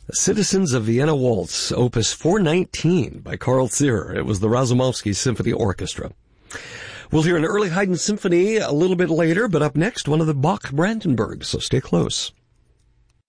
Citizens of Vienna Waltz, Opus 419 by Carl Zierer. It was the Razumovsky Symphony Orchestra. We'll hear an early Haydn symphony a little bit later, but up next, one of the Bach-Brandenburgs, so stay close.